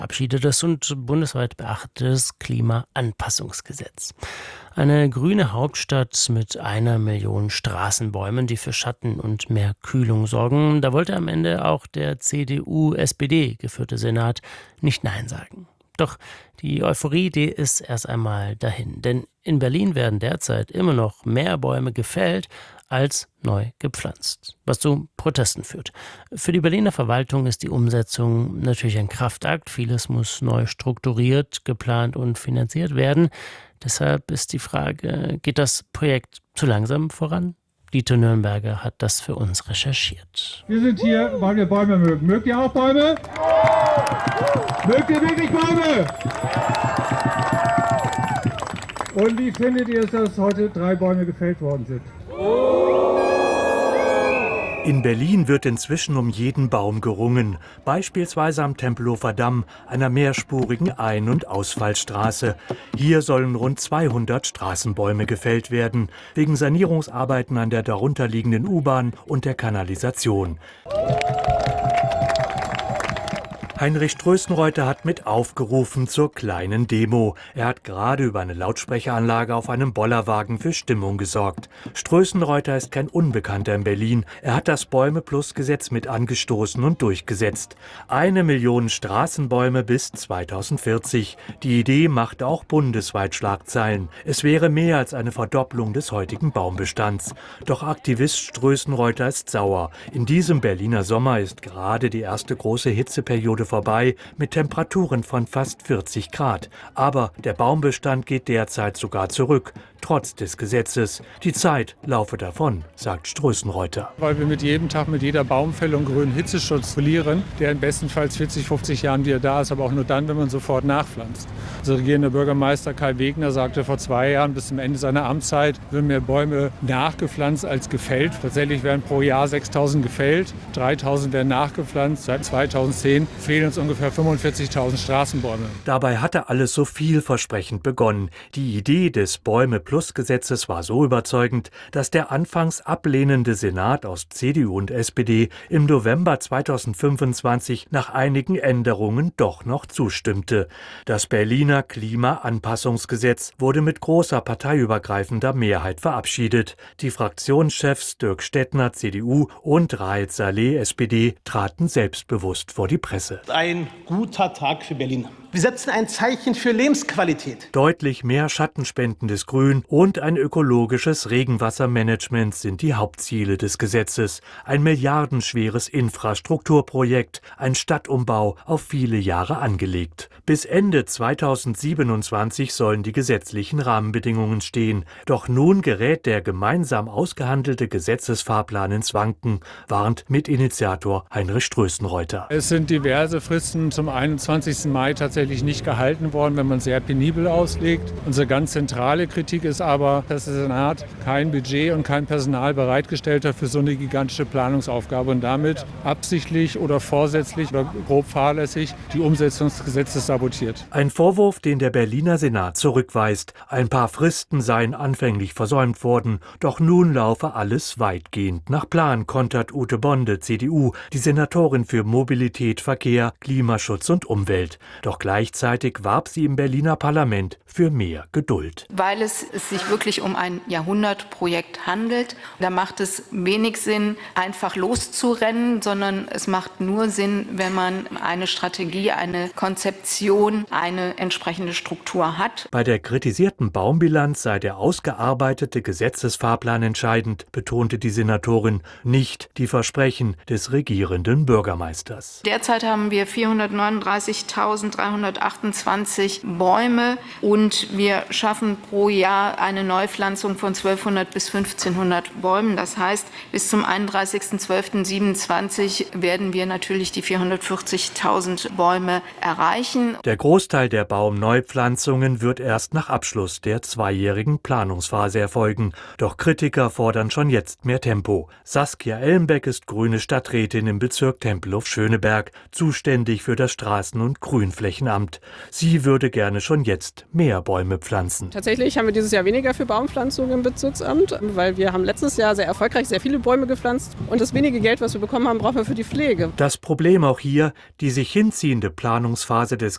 verabschiedetes und bundesweit beachtetes Klimaanpassungsgesetz. Eine grüne Hauptstadt mit 1 Million Straßenbäumen, die für Schatten und mehr Kühlung sorgen. Da wollte am Ende auch der CDU-SPD geführte Senat nicht Nein sagen. Doch die Euphorie, die ist erst einmal dahin. Denn in Berlin werden derzeit immer noch mehr Bäume gefällt als neu gepflanzt, was zu Protesten führt. Für die Berliner Verwaltung ist die Umsetzung natürlich ein Kraftakt. Vieles muss neu strukturiert, geplant und finanziert werden. Deshalb ist die Frage, geht das Projekt zu langsam voran? Dieter Nürnberger hat das für uns recherchiert. Wir sind hier, weil wir Bäume mögen. Mögt ihr auch Bäume? Mögt ihr wirklich Bäume? Und wie findet ihr es, dass heute 3 Bäume gefällt worden sind? In Berlin wird inzwischen um jeden Baum gerungen, beispielsweise am Tempelhofer Damm, einer mehrspurigen Ein- und Ausfallstraße. Hier sollen rund 200 Straßenbäume gefällt werden, wegen Sanierungsarbeiten an der darunterliegenden U-Bahn und der Kanalisation. Heinrich Strößenreuter hat mit aufgerufen zur kleinen Demo. Er hat gerade über eine Lautsprecheranlage auf einem Bollerwagen für Stimmung gesorgt. Strößenreuter ist kein Unbekannter in Berlin. Er hat das Bäume-Plus-Gesetz mit angestoßen und durchgesetzt. 1 Million Straßenbäume bis 2040. Die Idee machte auch bundesweit Schlagzeilen. Es wäre mehr als eine Verdopplung des heutigen Baumbestands. Doch Aktivist Strößenreuter ist sauer. In diesem Berliner Sommer ist gerade die erste große Hitzeperiode vorbei mit Temperaturen von fast 40 Grad. Aber der Baumbestand geht derzeit sogar zurück, trotz des Gesetzes. Die Zeit laufe davon, sagt Strößenreuter. Weil wir mit jedem Tag, mit jeder Baumfällung grünen Hitzeschutz verlieren, der in bestenfalls 40, 50 Jahren wieder da ist, aber auch nur dann, wenn man sofort nachpflanzt. Unser regierender Bürgermeister Kai Wegner sagte vor 2 Jahren, bis zum Ende seiner Amtszeit würden mehr Bäume nachgepflanzt als gefällt. Tatsächlich werden pro Jahr 6.000 gefällt, 3.000 werden nachgepflanzt. Seit 2010 fehlen uns ungefähr 45.000 Straßenbäume. Dabei hatte alles so vielversprechend begonnen. Die Idee des Bäume-Plus-Gesetzes war so überzeugend, dass der anfangs ablehnende Senat aus CDU und SPD im November 2025 nach einigen Änderungen doch noch zustimmte. Das Berliner Klimaanpassungsgesetz wurde mit großer parteiübergreifender Mehrheit verabschiedet. Die Fraktionschefs Dirk Stettner, CDU, und Raed Saleh, SPD, traten selbstbewusst vor die Presse. Ein guter Tag für Berlin. Wir setzen ein Zeichen für Lebensqualität. Deutlich mehr schattenspendendes Grün und ein ökologisches Regenwassermanagement sind die Hauptziele des Gesetzes. Ein milliardenschweres Infrastrukturprojekt, ein Stadtumbau auf viele Jahre angelegt. Bis Ende 2027 sollen die gesetzlichen Rahmenbedingungen stehen. Doch nun gerät der gemeinsam ausgehandelte Gesetzesfahrplan ins Wanken, warnt Mitinitiator Heinrich Strößenreuter. Es sind diverse Fristen zum 21. Mai tatsächlich nicht gehalten worden, wenn man sehr penibel auslegt. Unsere ganz zentrale Kritik ist aber, dass der Senat kein Budget und kein Personal bereitgestellt hat für so eine gigantische Planungsaufgabe und damit absichtlich oder vorsätzlich oder grob fahrlässig die Umsetzung des Gesetzes sabotiert. Ein Vorwurf, den der Berliner Senat zurückweist. Ein paar Fristen seien anfänglich versäumt worden, doch nun laufe alles weitgehend nach Plan, kontert Ute Bonde, CDU, die Senatorin für Mobilität, Verkehr, Klimaschutz und Umwelt. Doch gleichzeitig warb sie im Berliner Parlament für mehr Geduld. Weil es sich wirklich um ein Jahrhundertprojekt handelt. Da macht es wenig Sinn, einfach loszurennen, sondern es macht nur Sinn, wenn man eine Strategie, eine Konzeption, eine entsprechende Struktur hat. Bei der kritisierten Baumbilanz sei der ausgearbeitete Gesetzesfahrplan entscheidend, betonte die Senatorin, nicht die Versprechen des regierenden Bürgermeisters. Derzeit haben wir 439.328 Bäume und wir schaffen pro Jahr eine Neupflanzung von 1200 bis 1500 Bäumen. Das heißt, bis zum 31.12.27 werden wir natürlich die 440.000 Bäume erreichen. Der Großteil der Baumneupflanzungen wird erst nach Abschluss der 2-jährigen Planungsphase erfolgen. Doch Kritiker fordern schon jetzt mehr Tempo. Saskia Ellenbeck ist grüne Stadträtin im Bezirk Tempelhof-Schöneberg, zuständig für das Straßen- und Grünflächenamt. Sie würde gerne schon jetzt mehr Bäume pflanzen. Tatsächlich haben wir dieses Jahr weniger für Baumpflanzungen im Bezirksamt, weil wir haben letztes Jahr sehr erfolgreich sehr viele Bäume gepflanzt und das wenige Geld, was wir bekommen haben, brauchen wir für die Pflege. Das Problem auch hier, die sich hinziehende Planungsphase des